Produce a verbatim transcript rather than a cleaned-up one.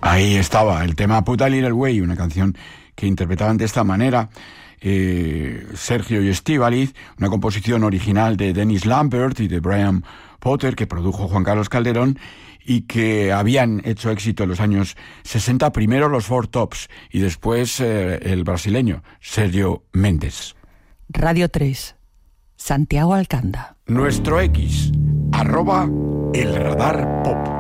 Ahí estaba el tema Put a Little Way, una canción que interpretaban de esta manera eh, Sergio y Estíbaliz, una composición original de Dennis Lambert y de Brian Potter que produjo Juan Carlos Calderón y que habían hecho éxito en los años sesenta, primero los Four Tops y después eh, el brasileño Sergio Méndez. Radio tres, Santiago Alcanda. Nuestro X, arroba el radar pop.